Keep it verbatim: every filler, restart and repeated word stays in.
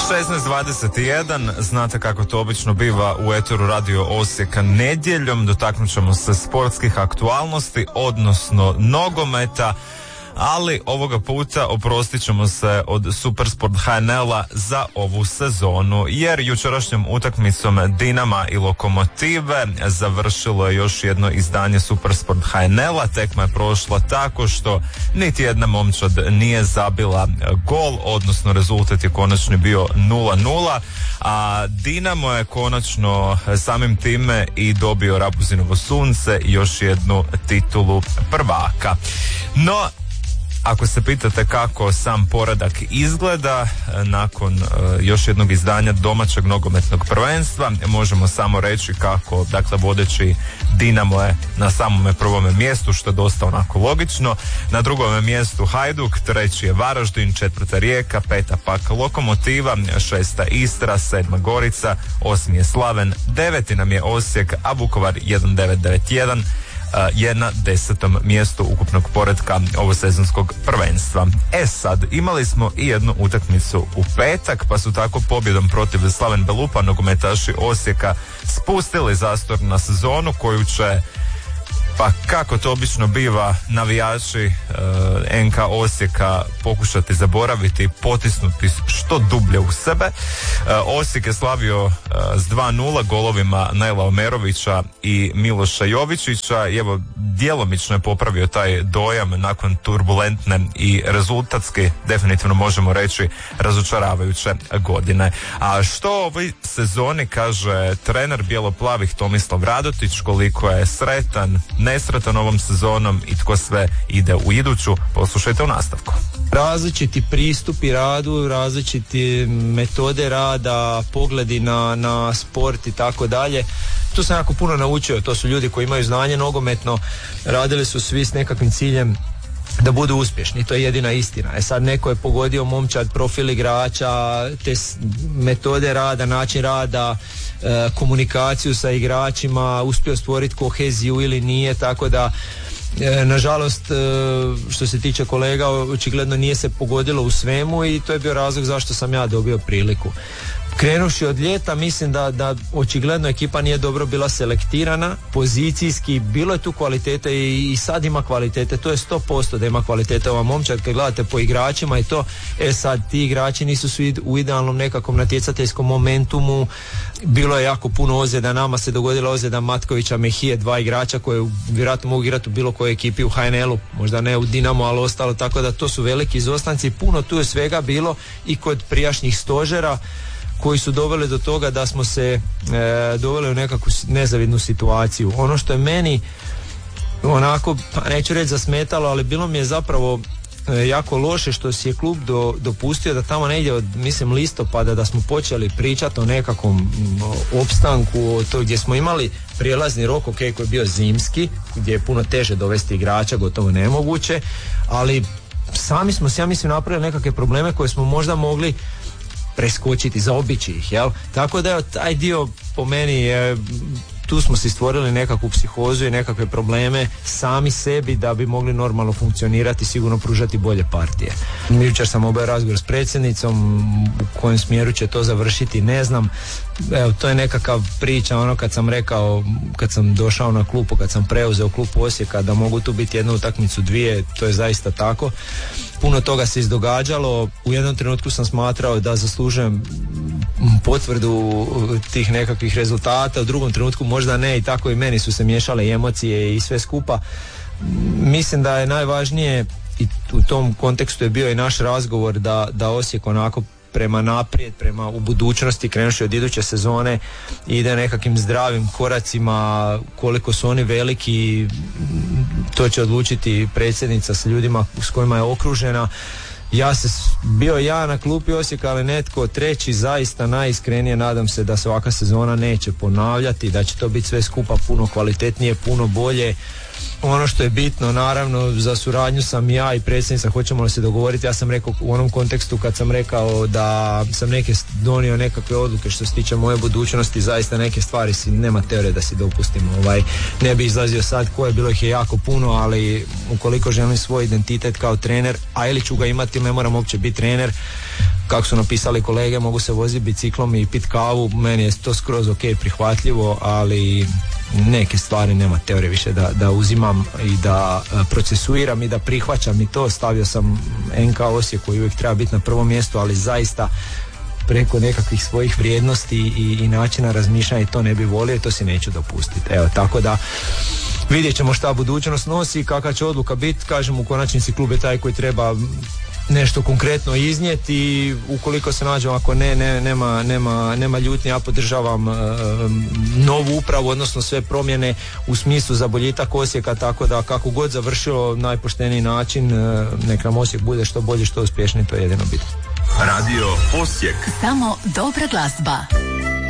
šesnaest dvadeset jedan, znate kako to obično biva u eteru Radio Osijeka nedjeljom. Dotaknut ćemo se sportskih aktualnosti, odnosno nogometa, ali ovoga puta oprostit ćemo se od Supersport H N L-a za ovu sezonu, jer jučerašnjom utakmicom Dinama i Lokomotive završilo je još jedno izdanje Supersport H N L-a. Tekma je prošla tako što niti jedna momčad nije zabila gol, odnosno rezultat je konačno bio nula nula, a Dinamo je konačno samim time i dobio Rapuzinovo sunce i još jednu titulu prvaka. No, ako se pitate kako sam poredak izgleda nakon uh, još jednog izdanja domaćeg nogometnog prvenstva, možemo samo reći kako, dakle, vodeći Dinamo je na samome prvome mjestu, što je dosta onako logično. Na drugome mjestu Hajduk, treći je Varaždin, četvrta Rijeka, peta pak Lokomotiva, šesta Istra, sedma Gorica, osmi je Slaven, deveti nam je Osijek, a Vukovar jedan devet devet jedan je na desetom mjestu ukupnog poretka ovosezonskog prvenstva. E sad, imali smo i jednu utakmicu u petak, pa su tako pobjedom protiv Slaven Belupa nogometaši Osijeka spustili zastor na sezonu koju će, pa kako to obično biva, navijači uh, N K Osijeka pokušati zaboraviti, potisnuti što dublje u sebe. Uh, Osijek je slavio uh, s dva nula golovima Naila Omerovića i Miloša Jovičića i evo, djelomično je popravio taj dojam nakon turbulentne i rezultatski, definitivno možemo reći, razočaravajuće godine. A što o ovoj sezoni kaže trener bijelo-plavih Tomislav Radotić, koliko je sretan, nesretan ovom sezonom i tko sve ide u iduću, poslušajte u nastavku. Različiti pristupi radu, različiti metode rada, pogledi na, na sport i tako dalje. Tu sam jako puno naučio, to su ljudi koji imaju znanje nogometno, radili su svi s nekakvim ciljem da budu uspješni, to je jedina istina. E sad, neko je pogodio momčad, profil igrača, te metode rada, način rada, e, komunikaciju sa igračima, uspio stvoriti koheziju ili nije, tako da e, nažalost, e, što se tiče kolega, očigledno nije se pogodilo u svemu i to je bio razlog zašto sam ja dobio priliku. Krenuvši od ljeta, mislim da, da očigledno ekipa nije dobro bila selektirana, pozicijski, bilo je tu kvalitete i, i sad ima kvalitete, to je sto posto da ima kvalitete ova momčad, kad gledate po igračima i to, e sad ti igrači nisu svi u idealnom nekakvom natjecateljskom momentumu, bilo je jako puno ozljeda, nama se dogodila ozljeda Matkovića, Mehije, dva igrača koje vjerojatno mogu igrati u bilo kojoj ekipi u H N L-u, možda ne u Dinamo, ali ostalo, tako da to su veliki izostanci, puno tu je svega bilo i kod prijašnjih stožera koji su doveli do toga da smo se e, doveli u nekakvu nezavidnu situaciju. Ono što je meni onako, pa neću reći zasmetalo, ali bilo mi je zapravo e, jako loše što si je klub do, dopustio da tamo negdje od, mislim, listopada da smo počeli pričati o nekakvom m, opstanku, o to gdje smo imali prijelazni rok, ok, koji je bio zimski, gdje je puno teže dovesti igrača, gotovo nemoguće, ali sami smo se, ja mislim, napravili nekakve probleme koje smo možda mogli preskočiti, zaobići ih, jel? Tako da je taj dio po meni je, tu smo si stvorili nekakvu psihozu i nekakve probleme sami sebi da bi mogli normalno funkcionirati, sigurno pružati bolje partije. Jučer sam obavio razgovor s predsjednicom, u kojem smjeru će to završiti ne znam. Evo, to je nekakav priča, ono kad sam rekao, kad sam došao na klupu, kad sam preuzeo klub Osijeka, da mogu tu biti jednu utakmicu, dvije, to je zaista tako. Puno toga se izdogađalo, u jednom trenutku sam smatrao da zaslužujem potvrdu tih nekakvih rezultata, u drugom trenutku možda ne, i tako i meni su se miješale i emocije i sve skupa. Mislim da je najvažnije, i u tom kontekstu je bio i naš razgovor, da, da Osijek onako prema naprijed, prema u budućnosti, krenuši od iduće sezone, ide nekakvim zdravim koracima. Koliko su oni veliki, to će odlučiti predsjednica s ljudima s kojima je okružena. Ja se bio ja na klupi Osijeka, ali netko treći, zaista najiskrenije nadam se da se ovakva sezona neće ponavljati, da će to biti sve skupa puno kvalitetnije, puno bolje. Ono što je bitno, naravno, za suradnju sam ja i predsjednica, hoćemo li se dogovoriti. Ja sam rekao u onom kontekstu kad sam rekao da sam neke donio nekakve odluke što se tiče moje budućnosti, zaista neke stvari si, nema teorije da si dopustim, ovaj, ne bi izlazio sad koje, bilo ih je jako puno, ali ukoliko želim svoj identitet kao trener, a ili ću ga imati ili ne moram uopće biti trener, kako su napisali kolege, mogu se voziti biciklom i pit kavu, meni je to skroz ok, prihvatljivo, ali neke stvari nema teorije više da, da uzimam i da procesuiram i da prihvaćam i to. Stavio sam N K Osijek koji uvijek treba biti na prvom mjestu, ali zaista preko nekakvih svojih vrijednosti i, i načina razmišljanja i to ne bi volio i to si neću dopustiti. Evo, tako da vidjet ćemo šta budućnost nosi i kakva će odluka biti. Kažem, u konačnici klub je taj koji treba nešto konkretno iznijeti i ukoliko se nađemo, ako ne, ne nema, nema, nema ljutnje, ja podržavam e, novu upravu, odnosno sve promjene u smislu za boljitak Osijeka, tako da kako god završilo najpošteniji način, e, nek nam Osijek bude što bolje, što uspješniji, to je jedino bitno. Radio Osijek. Samo dobra glazba.